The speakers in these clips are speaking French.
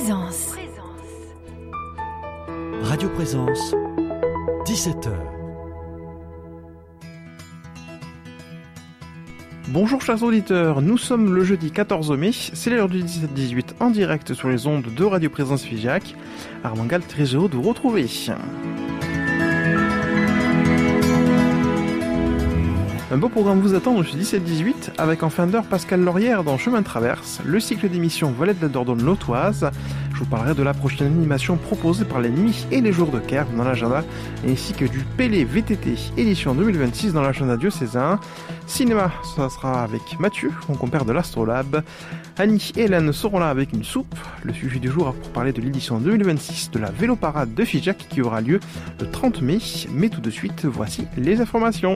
Présence. Radio Présence, 17h. Bonjour chers auditeurs, nous sommes le jeudi 14 mai, c'est l'heure du 17-18 en direct sur les ondes de Radio Présence Figeac. Armand Gall, très heureux de vous retrouver. Un beau programme vous attend dans ce 17-18 avec en fin d'heure Pascal Laurière dans Chemin de Traverse, le cycle d'émissions Valette de la Dordogne Lautoise. Je vous parlerai de la prochaine animation proposée par les nuits et les jours de Kerb dans l'agenda, ainsi que du Pélé VTT édition 2026 dans l'agenda diocésain. Cinéma, ça sera avec Mathieu, mon compère de l'Astrolabe. Annie et Hélène seront là avec une soupe. Le sujet du jour pour parler de l'édition 2026 de la Véloparade de Figeac qui aura lieu le 30 mai. Mais tout de suite, voici les informations.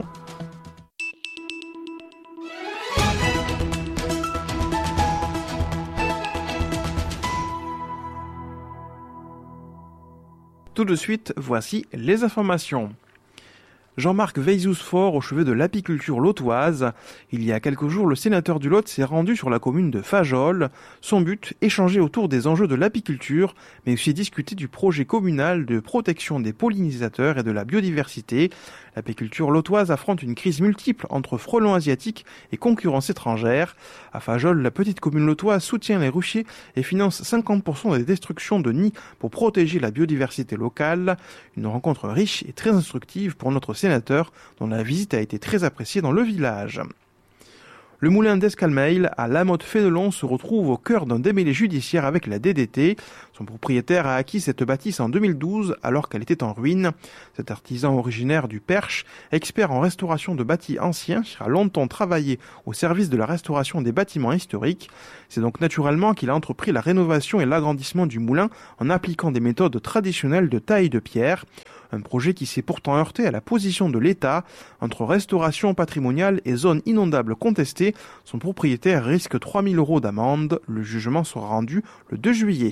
Tout de suite, voici les informations. Jean-Marc Veizous-Fort au chevet de l'apiculture lautoise. Il y a quelques jours, le sénateur du Lot s'est rendu sur la commune de Fajoles. Son but, échanger autour des enjeux de l'apiculture, mais aussi discuter du projet communal de protection des pollinisateurs et de la biodiversité. L'apiculture lautoise affronte une crise multiple entre frelons asiatiques et concurrence étrangère. À Fajoles, la petite commune lautoise soutient les ruchers et finance 50% des destructions de nids pour protéger la biodiversité locale. Une rencontre riche et très instructive pour notre sénateur, dont la visite a été très appréciée dans le village. Le moulin d'Escalmeil à Lamotte-Fénelon se retrouve au cœur d'un démêlé judiciaire avec la DDT. Son propriétaire a acquis cette bâtisse en 2012 alors qu'elle était en ruine. Cet artisan originaire du Perche, expert en restauration de bâtis anciens, a longtemps travaillé au service de la restauration des bâtiments historiques. C'est donc naturellement qu'il a entrepris la rénovation et l'agrandissement du moulin en appliquant des méthodes traditionnelles de taille de pierre. Un projet qui s'est pourtant heurté à la position de l'État. Entre restauration patrimoniale et zone inondable contestée, son propriétaire risque 3 000 € d'amende. Le jugement sera rendu le 2 juillet.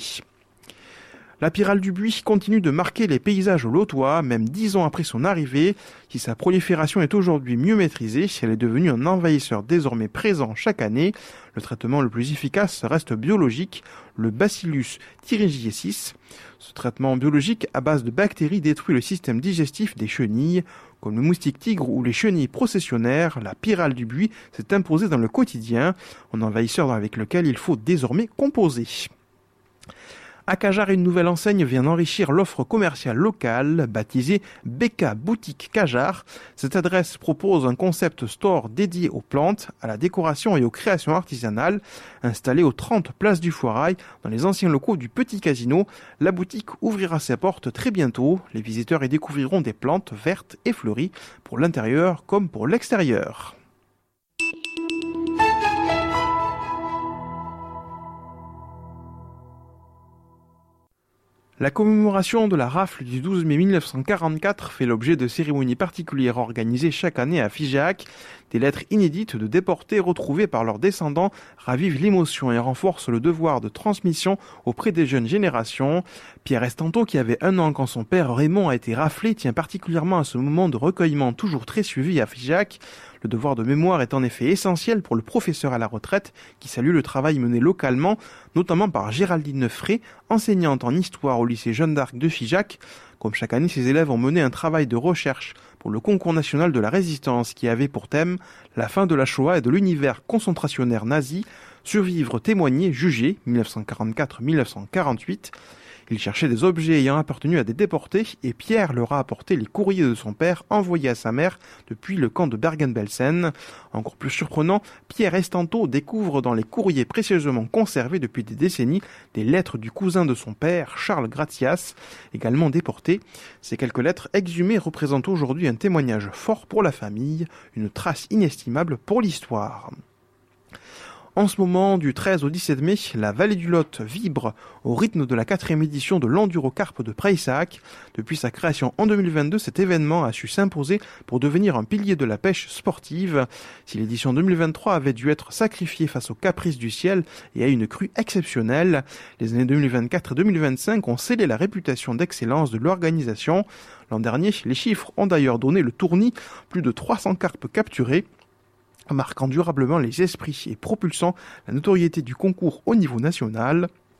La pyrale du buis continue de marquer les paysages lautois, même 10 ans après son arrivée. Si sa prolifération est aujourd'hui mieux maîtrisée, elle est devenue un envahisseur désormais présent chaque année. Le traitement le plus efficace reste biologique, le Bacillus thuringiensis. Ce traitement biologique à base de bactéries détruit le système digestif des chenilles. Comme le moustique tigre ou les chenilles processionnaires, la pyrale du buis s'est imposée dans le quotidien, un envahisseur avec lequel il faut désormais composer. À Cajar, une nouvelle enseigne vient enrichir l'offre commerciale locale, baptisée BK Boutique Cajar. Cette adresse propose un concept store dédié aux plantes, à la décoration et aux créations artisanales. Installée aux 30 Place du Foirail, dans les anciens locaux du Petit Casino, la boutique ouvrira ses portes très bientôt. Les visiteurs y découvriront des plantes vertes et fleuries, pour l'intérieur comme pour l'extérieur. La commémoration de la rafle du 12 mai 1944 fait l'objet de cérémonies particulières organisées chaque année à Figeac. Des lettres inédites de déportés retrouvés par leurs descendants ravivent l'émotion et renforcent le devoir de transmission auprès des jeunes générations. Pierre Estanto, qui avait 1 an quand son père Raymond a été raflé, tient particulièrement à ce moment de recueillement toujours très suivi à Figeac. Le devoir de mémoire est en effet essentiel pour le professeur à la retraite qui salue le travail mené localement, notamment par Géraldine Neufray, enseignante en histoire au lycée Jeanne d'Arc de Figeac. Comme chaque année, ses élèves ont mené un travail de recherche pour le concours national de la résistance qui avait pour thème la fin de la Shoah et de l'univers concentrationnaire nazi, survivre, témoigner, juger, 1944-1948. Il cherchait des objets ayant appartenu à des déportés et Pierre leur a apporté les courriers de son père envoyés à sa mère depuis le camp de Bergen-Belsen. Encore plus surprenant, Pierre Estanto découvre dans les courriers précieusement conservés depuis des décennies des lettres du cousin de son père, Charles Gratias, également déporté. Ces quelques lettres exhumées représentent aujourd'hui un témoignage fort pour la famille, une trace inestimable pour l'histoire. En ce moment, du 13 au 17 mai, la vallée du Lot vibre au rythme de la 4e édition de l'Endurocarpe de Prayssac. Depuis sa création en 2022, cet événement a su s'imposer pour devenir un pilier de la pêche sportive. Si l'édition 2023 avait dû être sacrifiée face aux caprices du ciel et à une crue exceptionnelle, les années 2024 et 2025 ont scellé la réputation d'excellence de l'organisation. L'an dernier, les chiffres ont d'ailleurs donné le tournis, plus de 300 carpes capturées, marquant durablement les esprits et propulsant la notoriété du concours au niveau national.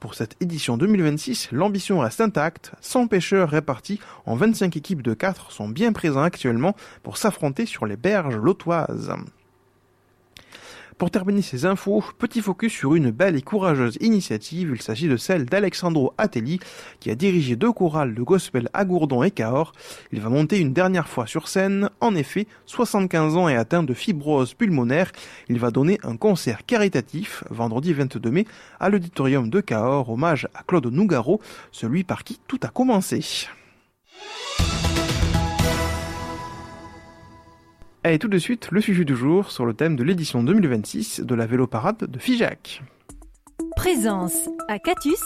Pour cette édition 2026, l'ambition reste intacte. 100 pêcheurs répartis en 25 équipes de 4 sont bien présents actuellement pour s'affronter sur les berges lotoises. Pour terminer ces infos, petit focus sur une belle et courageuse initiative. Il s'agit de celle d'Alexandro Atelli, qui a dirigé 2 chorales de gospel à Gourdon et Cahors. Il va monter une dernière fois sur scène. En effet, 75 ans et atteint de fibrose pulmonaire, il va donner un concert caritatif, vendredi 22 mai, à l'auditorium de Cahors, hommage à Claude Nougaro, celui par qui tout a commencé. Et tout de suite, le sujet du jour sur le thème de l'édition 2026 de la Véloparade de Figeac. Présence à Catus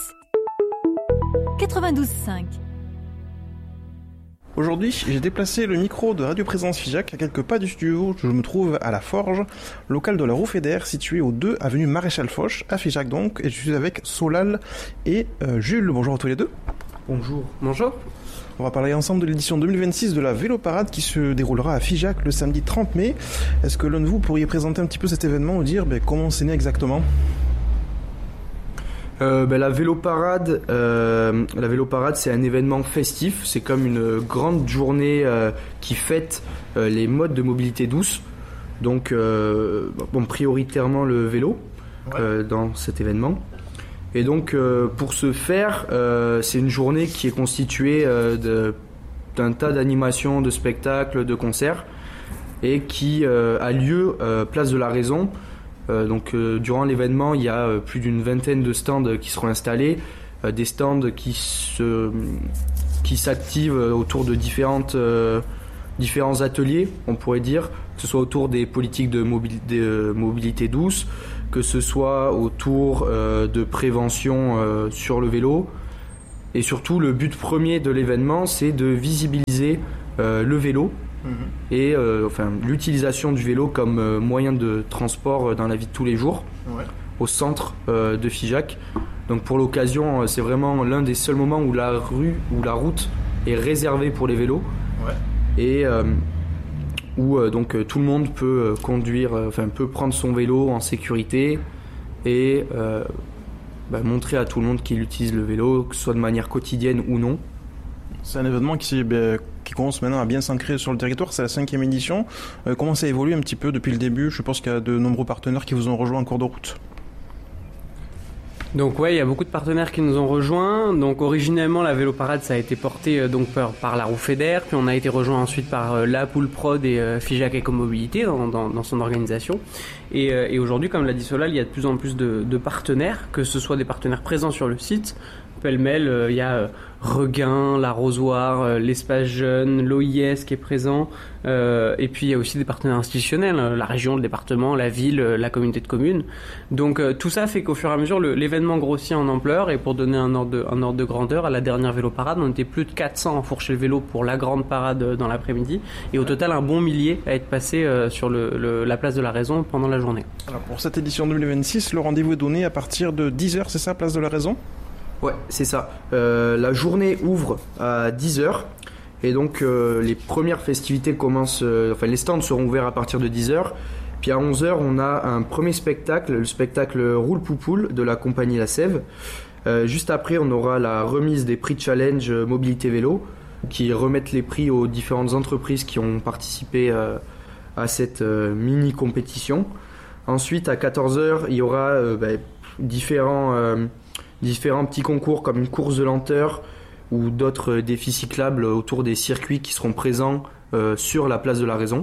92.5. Aujourd'hui, j'ai déplacé le micro de Radio Présence Figeac à quelques pas du studio. Je me trouve à la Forge, local de la Roue Fédère, situé au 2 avenue Maréchal Foch, à Figeac donc, et je suis avec Solal et Jules. Bonjour à tous les deux. Bonjour. Bonjour. On va parler ensemble de l'édition 2026 de la Véloparade qui se déroulera à Figeac le samedi 30 mai. Est-ce que l'un de vous pourriez présenter un petit peu cet événement ou dire comment c'est né exactement ? La Véloparade, c'est un événement festif. C'est comme une grande journée qui fête les modes de mobilité douce. Donc, prioritairement le vélo dans cet événement. Et donc, pour ce faire, c'est une journée qui est constituée d'un tas d'animations, de spectacles, de concerts, et qui a lieu place de la Raison. Durant l'événement, il y a plus d'une vingtaine de stands qui seront installés, des stands qui s'activent autour de différents ateliers, on pourrait dire, que ce soit autour des politiques de mobilité douce, que ce soit autour de prévention sur le vélo. Et surtout, le but premier de l'événement, c'est de visibiliser le vélo et l'utilisation du vélo comme moyen de transport dans la vie de tous les jours au centre de Figeac. Donc pour l'occasion, c'est vraiment l'un des seuls moments où la route est réservée pour les vélos et où tout le monde peut peut prendre son vélo en sécurité et montrer à tout le monde qu'il utilise le vélo, que ce soit de manière quotidienne ou non. C'est un événement qui commence maintenant à bien s'ancrer sur le territoire, c'est la 5e édition. Comment ça évolue un petit peu depuis le début ? Je pense qu'il y a de nombreux partenaires qui vous ont rejoint en cours de route. Donc il y a beaucoup de partenaires qui nous ont rejoints. Donc originellement la Véloparade ça a été porté par la Roue Fédère, puis on a été rejoint ensuite par la Poule Prod et Figeac Écomobilité dans son organisation. Et aujourd'hui, comme l'a dit Solal, il y a de plus en plus de partenaires, que ce soit des partenaires présents sur le site. Pêle-mêle, il y a Regain, l'Arrosoir, l'Espace Jeune, l'OIS qui est présent, et puis il y a aussi des partenaires institutionnels, la région, le département, la ville, la communauté de communes. Donc tout ça fait qu'au fur et à mesure, l'événement grossit en ampleur, et pour donner un ordre de grandeur, à la dernière Véloparade, on était plus de 400 à fourcher le vélo pour la grande parade dans l'après-midi, et au total un bon millier à être passé sur la place de la Raison pendant la journée. Alors pour cette édition 2026, le rendez-vous est donné à partir de 10h, c'est ça, place de la Raison ? Ouais, c'est ça. La journée ouvre à 10h et donc les premières festivités commencent, les stands seront ouverts à partir de 10h. Puis à 11h, on a un premier spectacle, le spectacle Roule Poupoule de la compagnie La Sève. Juste après, on aura la remise des prix Challenge Mobilité Vélo qui remettent les prix aux différentes entreprises qui ont participé à cette mini-compétition. Ensuite, à 14h, il y aura différents petits concours comme une course de lenteur ou d'autres défis cyclables autour des circuits qui seront présents sur la place de la Raison.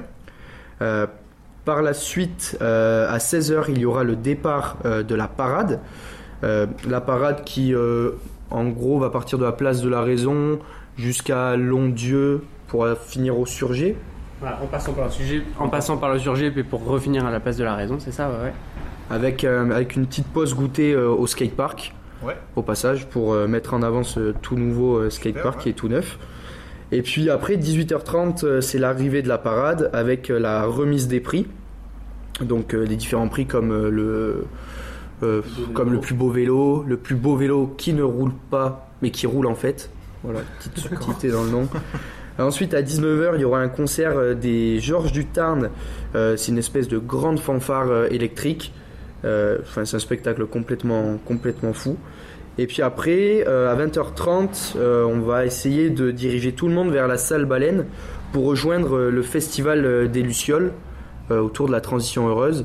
Par la suite, à 16h, il y aura le départ de la parade. La parade qui, en gros, va partir de la place de la Raison jusqu'à Londieu pour finir au Surgé. Voilà, en passant par le Surgé puis pour revenir à la place de la Raison, c'est ça, ouais. Avec une petite pause goûter au skatepark, au passage, pour mettre en avant ce tout nouveau skatepark qui est tout neuf. Et puis après, 18h30, c'est l'arrivée de la parade avec la remise des prix. Donc des différents prix comme le plus beau vélo qui ne roule pas, mais qui roule en fait. Voilà, petite subtilité dans le nom. Ensuite, à 19h, il y aura un concert des Georges du Tarn. C'est une espèce de grande fanfare électrique C'est un spectacle complètement fou. Et puis après, à 20h30, on va essayer de diriger tout le monde vers la salle Baleine pour rejoindre le festival des Lucioles autour de la transition heureuse.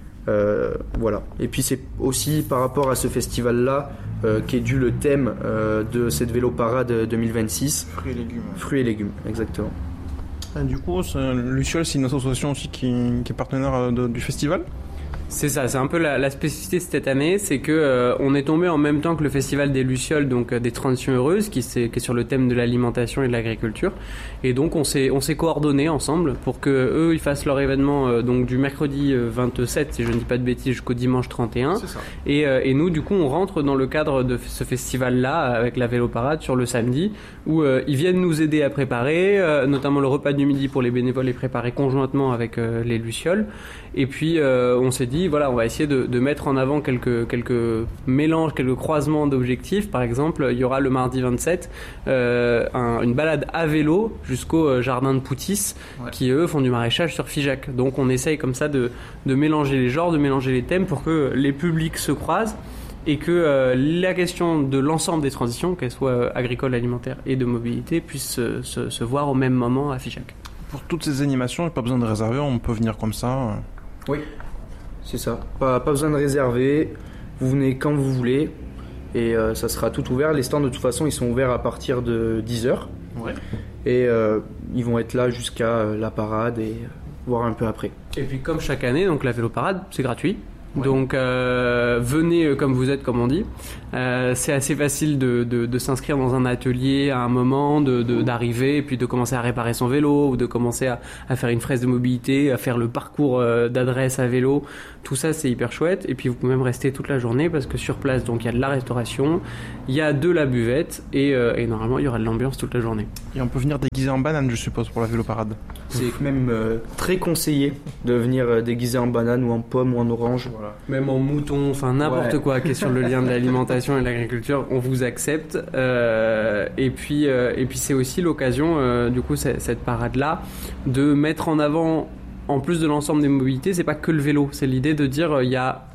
Voilà. Et puis c'est aussi par rapport à ce festival-là qu'est dû le thème de cette vélo-parade 2026. Fruits et légumes. Fruits et légumes, exactement. Du coup, Luciole, c'est une association aussi qui est partenaire du festival. C'est ça, c'est un peu la spécificité de cette année, c'est que on est tombé en même temps que le festival des Lucioles, donc des transitions heureuses, qui est sur le thème de l'alimentation et de l'agriculture. Et donc on s'est coordonnés ensemble pour que eux ils fassent leur événement donc du mercredi 27, si je ne dis pas de bêtises, jusqu'au dimanche 31. C'est ça. Et nous du coup on rentre dans le cadre de ce festival-là avec la vélo-parade sur le samedi, où ils viennent nous aider à préparer, notamment le repas du midi pour les bénévoles est préparé conjointement avec les Lucioles. Et puis on s'est dit voilà, on va essayer de mettre en avant quelques mélanges, quelques croisements d'objectifs. Par exemple, il y aura le mardi 27 une balade à vélo jusqu'au jardin de Poutis, qui eux font du maraîchage sur Figeac. Donc on essaye comme ça de mélanger les genres, de mélanger les thèmes pour que les publics se croisent et que la question de l'ensemble des transitions, qu'elles soient agricoles, alimentaires et de mobilité, puissent se voir au même moment à Figeac. Pour toutes ces animations, il n'y a pas besoin de réserver, on peut venir comme ça. Oui, c'est ça. Pas besoin de réserver. Vous venez quand vous voulez et ça sera tout ouvert. Les stands, de toute façon, ils sont ouverts à partir de 10h. Ouais. Et ils vont être là jusqu'à la parade et voire un peu après. Et puis comme chaque année, donc la vélo-parade, c'est gratuit. Ouais. Donc venez comme vous êtes, comme on dit. C'est assez facile de s'inscrire dans un atelier à un moment, d'arriver et puis de commencer à réparer son vélo ou de commencer à faire une fraise de mobilité, à faire le parcours d'adresse à vélo. Tout ça, c'est hyper chouette. Et puis vous pouvez même rester toute la journée parce que sur place, donc il y a de la restauration, il y a de la buvette et normalement il y aura de l'ambiance toute la journée. Et on peut venir déguisé en banane, je suppose, pour la vélo-parade. C'est même très conseillé de venir déguisé en banane ou en pomme ou en orange. Voilà. Même en mouton, enfin n'importe quoi qui est sur le lien de l'alimentation et de l'agriculture, on vous accepte. Et puis c'est aussi l'occasion, du coup, cette parade-là, de mettre en avant, en plus de l'ensemble des mobilités, c'est pas que le vélo. C'est l'idée de dire il y a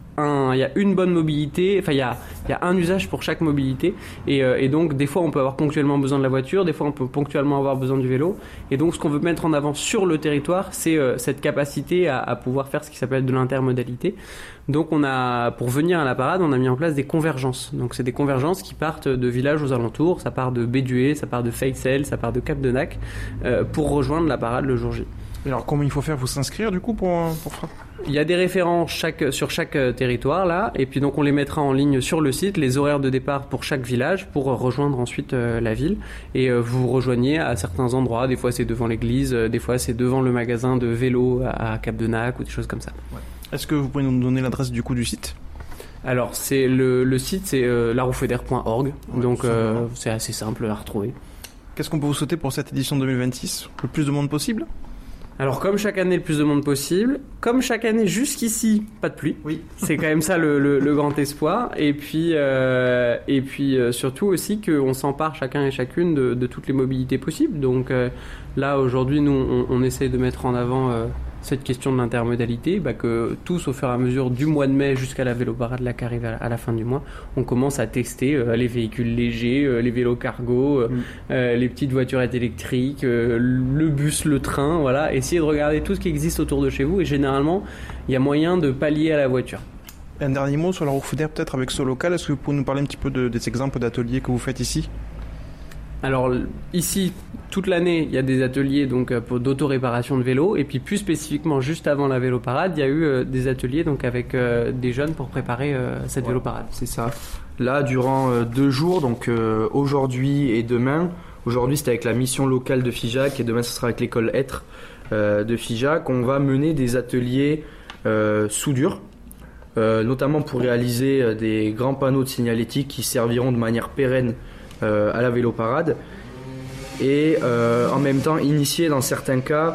une bonne mobilité, enfin il y a un usage pour chaque mobilité et donc des fois on peut avoir ponctuellement besoin de la voiture, des fois on peut ponctuellement avoir besoin du vélo et donc ce qu'on veut mettre en avant sur le territoire c'est cette capacité à pouvoir faire ce qui s'appelle de l'intermodalité. Donc pour venir à la parade on a mis en place des convergences, donc c'est des convergences qui partent de villages aux alentours, ça part de Bédué, ça part de Feixel, ça part de Cap-de-Nac pour rejoindre la parade le jour J. Alors comment il faut faire? Faut s'inscrire du coup pour Il y a des référents sur chaque territoire là, et puis donc on les mettra en ligne sur le site, les horaires de départ pour chaque village pour rejoindre ensuite la ville. Et vous rejoignez à certains endroits, des fois c'est devant l'église, des fois c'est devant le magasin de vélo à Cap-de-Nac ou des choses comme ça. Ouais. Est-ce que vous pouvez nous donner l'adresse du coup du site? Alors c'est le site c'est laroufeder.org, donc c'est assez simple à retrouver. Qu'est-ce qu'on peut vous souhaiter pour cette édition 2026? Le plus de monde possible? Alors comme chaque année le plus de monde possible, comme chaque année jusqu'ici pas de pluie, oui. C'est quand même ça le grand espoir et puis surtout aussi qu'on s'empare chacun et chacune de toutes les mobilités possibles. Donc là aujourd'hui nous on essaie de mettre en avant cette question de l'intermodalité, que tous au fur et à mesure du mois de mai jusqu'à la vélo-parade là qui arrive à la fin du mois, on commence à tester les véhicules légers, les vélos cargo, les petites voiturettes électriques, le bus, le train, voilà, essayer de regarder tout ce qui existe autour de chez vous et généralement il y a moyen de pallier à la voiture. Un dernier mot sur la Roufeder peut-être avec ce local, est-ce que vous pouvez nous parler un petit peu des exemples d'ateliers que vous faites ici? Alors ici, toute l'année, il y a des ateliers donc d'auto-réparation de vélos et puis plus spécifiquement juste avant la vélo-parade, il y a eu des ateliers donc avec des jeunes pour préparer cette vélo-parade. C'est ça. Là, durant 2 jours, donc aujourd'hui et demain, aujourd'hui c'était avec la mission locale de Figeac et demain ce sera avec l'école Être de Figeac, on va mener des ateliers soudure, notamment pour réaliser des grands panneaux de signalétique qui serviront de manière pérenne à la vélo-parade et en même temps initier dans certains cas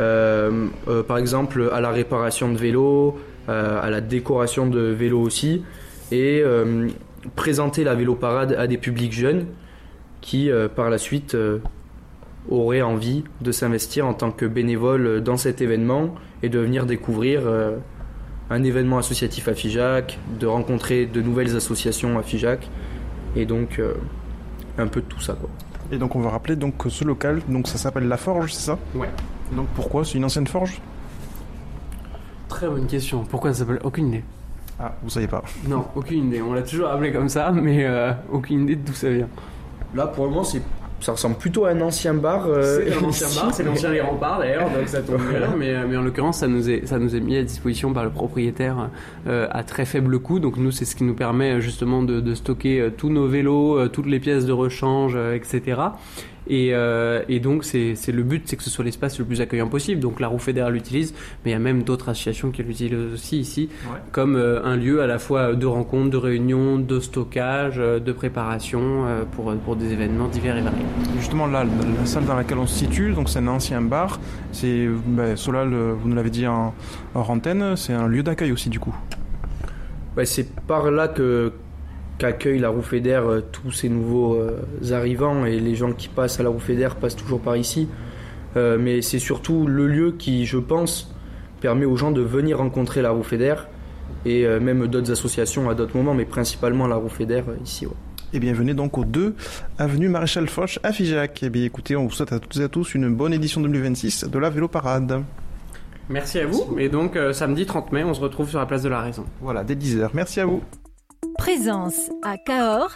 par exemple à la réparation de vélos, à la décoration de vélos aussi et présenter la vélo-parade à des publics jeunes qui par la suite auraient envie de s'investir en tant que bénévole dans cet événement et de venir découvrir un événement associatif à Figeac, de rencontrer de nouvelles associations à Figeac, et donc un peu de tout ça, quoi. Et donc on va rappeler donc que ce local, donc ça s'appelle La Forge, c'est ça? Ouais. Donc pourquoi? C'est une ancienne forge? Très bonne question. Pourquoi ça s'appelle? Aucune idée. Ah, vous savez pas. Non, aucune idée. On l'a toujours appelé comme ça, mais aucune idée d'où ça vient. Là, pour le moment, ça ressemble plutôt à un ancien bar. C'est un ancien bar, c'est l'ancien Les Remparts d'ailleurs, donc ça tombe bien. Mais en l'occurrence, ça nous est mis à disposition par le propriétaire à très faible coût. Donc nous, c'est ce qui nous permet justement de stocker tous nos vélos, toutes les pièces de rechange, etc. Et donc c'est le but, c'est que ce soit l'espace le plus accueillant possible. Donc la Roue Fédère l'utilise, mais il y a même d'autres associations qui l'utilisent aussi ici, comme un lieu à la fois de rencontre, de réunion, de stockage, de préparation pour des événements divers et variés. Justement là, la salle dans laquelle on se situe, donc c'est un ancien bar. C'est Solal, vous nous l'avez dit en hors antenne, c'est un lieu d'accueil aussi du coup. C'est par là qu'accueille la Roue Fédère tous ces nouveaux arrivants, et les gens qui passent à la Roue Fédère passent toujours par ici. Mais c'est surtout le lieu qui, je pense, permet aux gens de venir rencontrer la Roue Fédère et même d'autres associations à d'autres moments, mais principalement la Roue Fédère ici. Ouais. Et bien venez donc au 2 avenue Maréchal Foch à Figeac. Et bien écoutez, on vous souhaite à toutes et à tous une bonne édition 2026 de la Vélo Parade. Merci à vous. Et donc samedi 30 mai, on se retrouve sur la place de la Raison. Voilà, dès 10h. Merci à vous. Présence à Cahors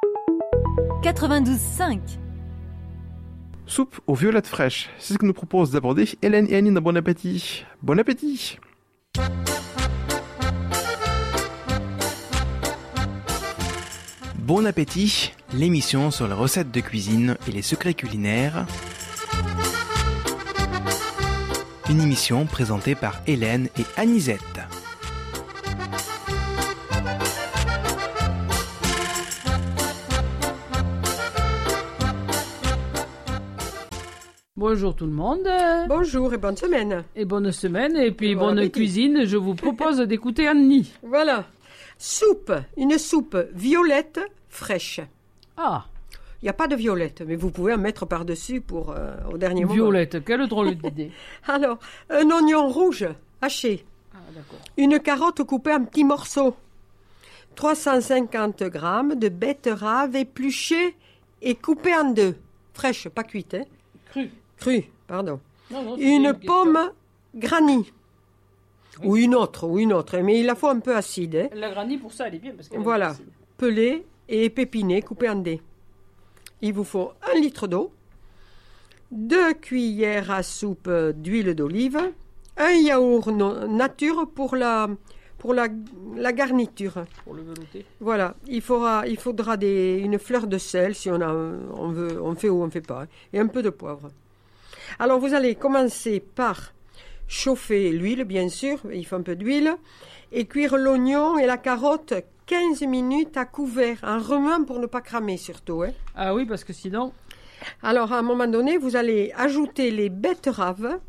92.5. Soupe aux violettes fraîches, c'est ce que nous propose d'aborder Hélène et Anine. Bon appétit. Bon appétit. Bon appétit, l'émission sur les recettes de cuisine et les secrets culinaires. Une émission présentée par Hélène et Anisette. Bonjour tout le monde. Bonjour et bonne semaine. Et bonne semaine et puis Bon bonne appétit. cuisine. Je vous propose d'écouter Annie. Voilà. Soupe, une soupe violette fraîche. Ah, Il n'y a pas de violette, mais vous pouvez en mettre par-dessus pour au dernier moment. violette, quelle drôle d'idée. Alors, un oignon rouge haché, Ah, d'accord. une carotte coupée en petits morceaux, 350 grammes de betterave épluchée et coupée en deux. Fraîche, pas cuite, hein. Crue, pardon. Non, c'était Une question. pomme granny. Ou une autre, mais il la faut un peu acide, hein. La granny, pour ça, elle est bien. Parce qu'elle est Voilà, facile. pelée et épépinée, coupée en dés. Il vous faut 1 litre d'eau, 2 cuillères à soupe d'huile d'olive, un yaourt nature pour la garniture. Pour le velouter. Voilà, il faudra une fleur de sel si on veut, on fait ou on fait pas, hein, et un peu de poivre. Alors vous allez commencer par chauffer l'huile, bien sûr, il faut un peu d'huile, et cuire l'oignon et la carotte 15 minutes à couvert, en remuant pour ne pas cramer surtout, hein. Ah oui, parce que sinon... Alors, à un moment donné, vous allez ajouter les betteraves,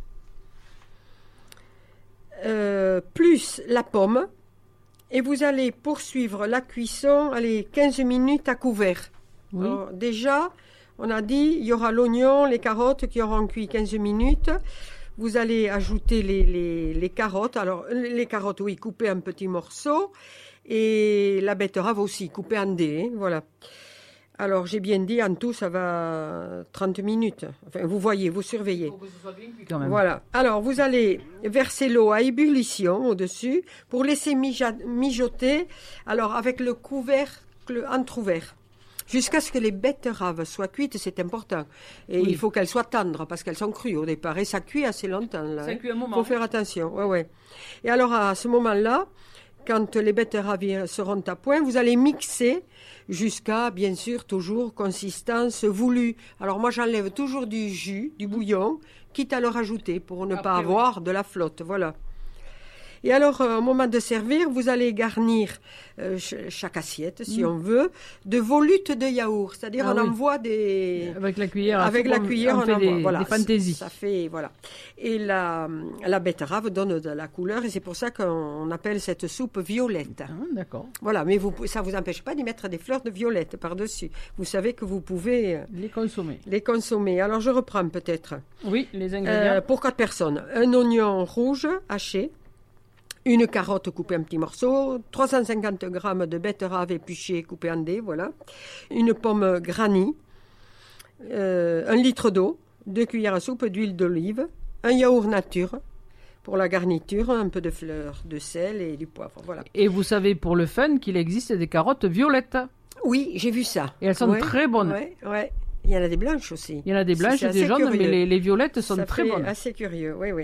plus la pomme, et vous allez poursuivre la cuisson, 15 minutes à couvert. Oui. Alors, déjà, on a dit, il y aura l'oignon, les carottes qui auront cuit 15 minutes. Vous allez ajouter les carottes. Alors, les carottes, oui, coupées en petits morceaux. Et la betterave aussi, coupée en dés, hein, voilà. Alors, j'ai bien dit, en tout, ça va 30 minutes. Enfin, vous voyez, vous surveillez. Faut que ce soit bien cuit quand même. Voilà. Alors, vous allez verser l'eau à ébullition au-dessus pour laisser mijoter. Alors, avec le couvercle entrouvert. Jusqu'à ce que les betteraves soient cuites, c'est important. Et Oui. il faut qu'elles soient tendres parce qu'elles sont crues au départ. Et ça cuit assez longtemps, là. Ça cuit un moment. Il faut faire attention. Ouais. Et alors, à ce moment-là, quand les betteraves seront à point, vous allez mixer jusqu'à, bien sûr, toujours consistance voulue. Alors, moi, j'enlève toujours du jus, du bouillon, quitte à le rajouter pour ne pas Après, oui. avoir de la flotte. Voilà. Et alors, au moment de servir, vous allez garnir chaque assiette, si on veut, de volutes de yaourt. C'est-à-dire, Ah on oui. envoie des... Avec la cuillère. Avec la cuillère, on on fait envoie. des, Voilà. des fantaisies. Ça fait, voilà. Et la betterave donne de la couleur, et c'est pour ça qu'on appelle cette soupe violette. Ah, d'accord. Voilà, mais ça vous empêche pas d'y mettre des fleurs de violette par-dessus. Vous savez que vous pouvez Les consommer. les consommer. Alors, je reprends peut-être. Oui, les ingrédients. Pour 4 personnes, un oignon rouge haché, une carotte coupée en petits morceaux, 350 g de betterave épluchée coupée en dés, voilà, une pomme granny, 1 litre d'eau, 2 cuillères à soupe d'huile d'olive, un yaourt nature pour la garniture, un peu de fleur de sel et du poivre, voilà. Et vous savez pour le fun qu'il existe des carottes violettes. Oui, j'ai vu ça. Et elles sont très bonnes. Ouais. Il y en a des blanches aussi. Il y en a des blanches et des jaunes, mais les violettes sont très bonnes. C'est assez curieux, oui.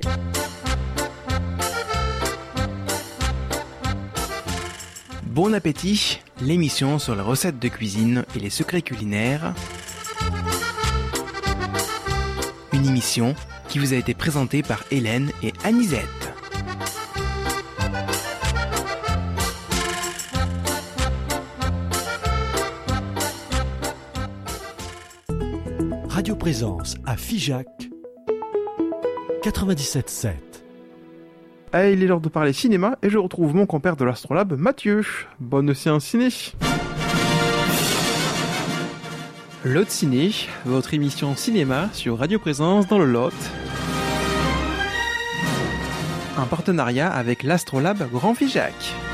Bon appétit, l'émission sur les recettes de cuisine et les secrets culinaires. Une émission qui vous a été présentée par Hélène et Anisette. Radio Présence à Figeac 97.7. Ah, il est l'heure de parler cinéma et je retrouve mon compère de l'Astrolabe, Mathieu. Bonne séance ciné. Lot Ciné, votre émission cinéma sur Radio Présence dans le Lot. Un partenariat avec l'Astrolabe Grand Figeac.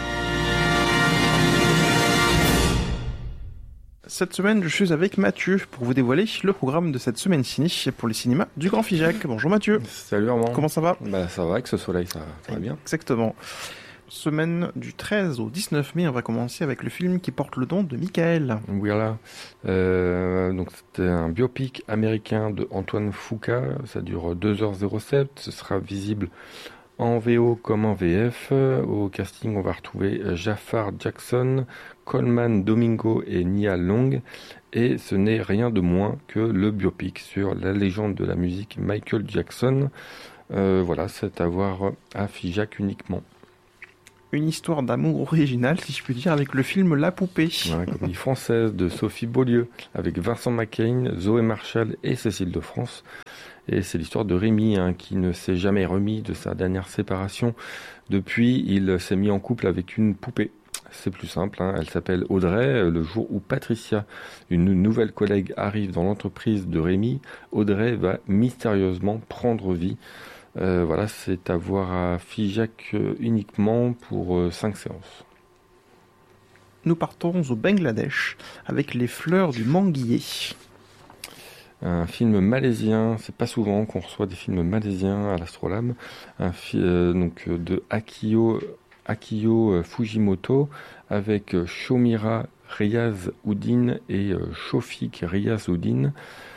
Cette semaine, je suis avec Mathieu pour vous dévoiler le programme de cette semaine ciné pour les cinémas du Grand Figeac. Bonjour Mathieu. Salut Armand. Comment ça va ? Ça va, avec ce soleil, ça va bien. Exactement. Semaine du 13 au 19 mai, on va commencer avec le film qui porte le nom de Michael. Voilà. Donc c'était un biopic américain de Antoine Fuqua. Ça dure 2h07. Ce sera visible en VO comme en VF. Au casting, on va retrouver Jafar Jackson, Coleman Domingo et Nia Long. Et ce n'est rien de moins que le biopic sur la légende de la musique Michael Jackson. Voilà, c'est à voir à Figeac uniquement. Une histoire d'amour originale, si je puis dire, avec le film La Poupée. Ouais, comédie française de Sophie Beaulieu, avec Vincent McCain, Zoé Marshall et Cécile de France. Et c'est l'histoire de Rémi, qui ne s'est jamais remis de sa dernière séparation. Depuis, il s'est mis en couple avec une poupée. C'est plus simple, elle s'appelle Audrey. Le jour où Patricia, une nouvelle collègue, arrive dans l'entreprise de Rémi, Audrey va mystérieusement prendre vie. Voilà, c'est à voir à Figeac uniquement pour 5 séances. Nous partons au Bangladesh avec Les Fleurs du Manguier. Un film malaisien, c'est pas souvent qu'on reçoit des films malaisiens à l'Astrolabe. Donc de Akio Fujimoto avec Shomira Riaz-Uddin et Shofik Riaz-Uddin.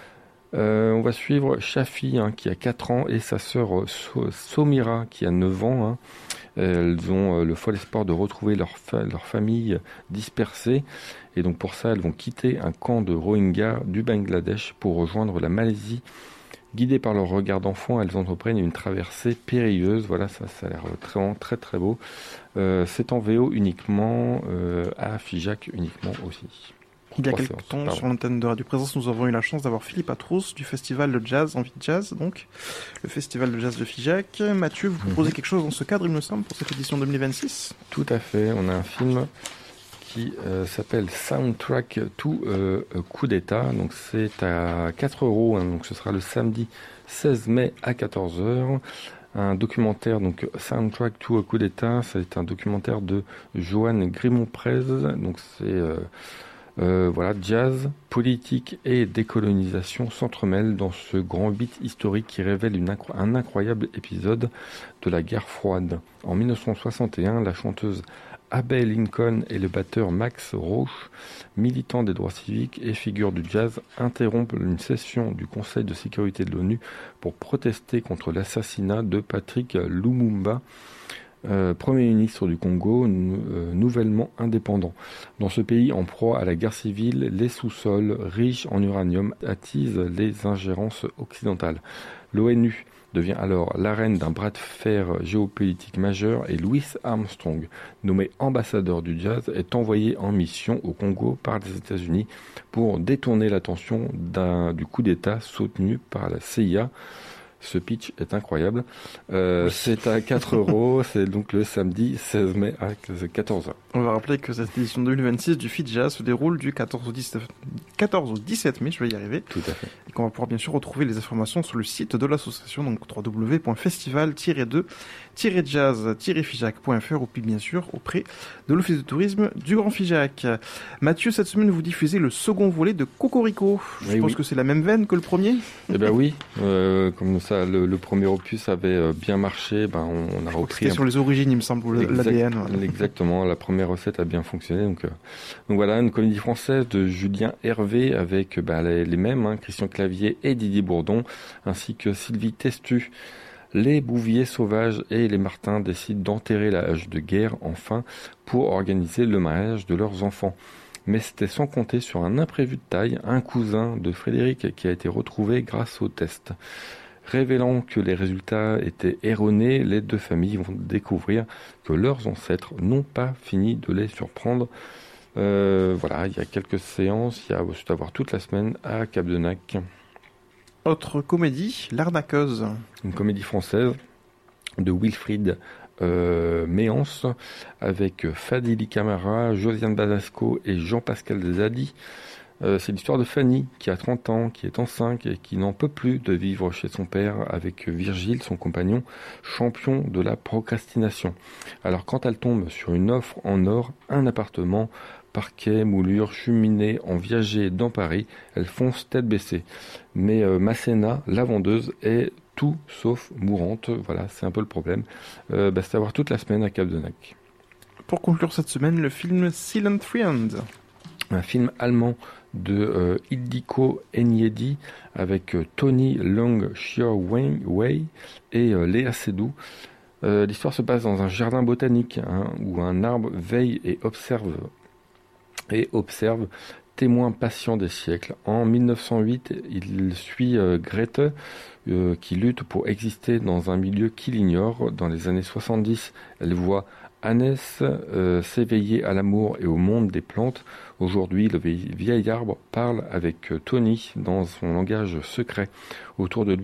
On va suivre Shafi qui a 4 ans et sa sœur Somira qui a 9 ans. Elles ont le fol espoir de retrouver leur famille dispersée. Et donc pour ça, elles vont quitter un camp de Rohingyas du Bangladesh pour rejoindre la Malaisie. Guidées par leur regard d'enfant, elles entreprennent une traversée périlleuse. Voilà, ça a l'air vraiment très très beau. C'est en VO uniquement, à Figeac uniquement aussi. Il y a quelques temps, sur l'antenne de Radio Présence, nous avons eu la chance d'avoir Philippe Atrouz du festival de jazz, Envie de Jazz, donc le festival de jazz de Figeac. Mathieu, vous proposez quelque chose dans ce cadre, il me semble, pour cette édition 2026 ? Tout à fait, on a un film qui s'appelle Soundtrack to Coup d'État. Donc c'est à 4€, donc ce sera le samedi 16 mai à 14h. Un documentaire, donc Soundtrack to Coup d'État, c'est un documentaire de Joanne Grimont-Prez. Donc c'est voilà, jazz, politique et décolonisation s'entremêlent dans ce grand beat historique qui révèle un incroyable épisode de la guerre froide. En 1961, la chanteuse Abbey Lincoln et le batteur Max Roach, militants des droits civiques et figures du jazz, interrompent une session du Conseil de sécurité de l'ONU pour protester contre l'assassinat de Patrick Lumumba, Premier ministre du Congo, nouvellement indépendant. Dans ce pays en proie à la guerre civile, les sous-sols riches en uranium attisent les ingérences occidentales. L'ONU devient alors l'arène d'un bras de fer géopolitique majeur et Louis Armstrong, nommé ambassadeur du jazz, est envoyé en mission au Congo par les États-Unis pour détourner l'attention du coup d'État soutenu par la CIA. Ce pitch est incroyable. C'est à 4€, c'est donc le samedi 16 mai à 14h. On va rappeler que cette édition 2026 du Fit Jazz se déroule du 14 au 19 14 au 17 mai, je vais y arriver. Tout à fait. Et qu'on va pouvoir bien sûr retrouver les informations sur le site de l'association, donc www.festival-2-jazz-figeac.fr ou puis bien sûr auprès de l'Office de tourisme du Grand Figeac. Mathieu, cette semaine vous diffusez le second volet de Cocorico. Je pense que c'est la même veine que le premier. Eh ben oui, comme ça le premier opus avait bien marché, on a repris. C'était sur les origines, il me semble, l'ADN. Exactement, la première recette a bien fonctionné. Donc voilà, une comédie française de Julien Hervé avec les mêmes, Christian Clavier et Didier Bourdon, ainsi que Sylvie Testu. Les Bouviers sauvages et les Martins décident d'enterrer la hache de guerre enfin pour organiser le mariage de leurs enfants. Mais c'était sans compter sur un imprévu de taille, un cousin de Frédéric qui a été retrouvé grâce au test. Révélant que les résultats étaient erronés, les deux familles vont découvrir que leurs ancêtres n'ont pas fini de les surprendre. Voilà, il y a quelques séances, il y a aussi à voir toute la semaine à Cap-de-Nac. Autre comédie, L'Arnaqueuse. Une comédie française de Wilfried Méance avec Fadili Camara, Josiane Badasco et Jean-Pascal Zadi. C'est l'histoire de Fanny qui a 30 ans, qui est enceinte et qui n'en peut plus de vivre chez son père avec Virgile, son compagnon, champion de la procrastination. Alors quand elle tombe sur une offre en or, un appartement, parquet, moulure, cheminée en viager dans Paris, elle fonce tête baissée. Mais Masséna, la vendeuse, est tout sauf mourante. Voilà, c'est un peu le problème. C'est à voir toute la semaine à Cap-de-Nac. Pour conclure cette semaine, le film Silent Friend. Un film allemand de Ildiko Enyedi avec Tony Leung-Chiu-Wei et Léa Seydoux. L'histoire se passe dans un jardin botanique où un arbre veille et observe, témoin patient des siècles. En 1908, il suit Grete qui lutte pour exister dans un milieu qu'il ignore. Dans les années 70, elle voit Hannes s'éveiller à l'amour et au monde des plantes. Aujourd'hui, le vieil arbre parle avec Tony dans son langage secret. Autour de lui,